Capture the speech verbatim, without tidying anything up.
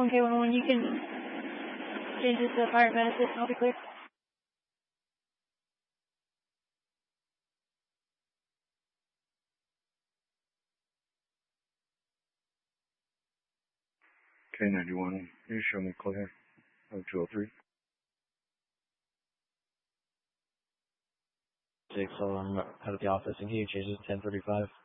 one K one one, you can change this to fire medicine. I'll be clear. K ninety-one, you show me clear. Oh, two oh three. Six, so I'm out of the office, and can you change this to ten thirty-five?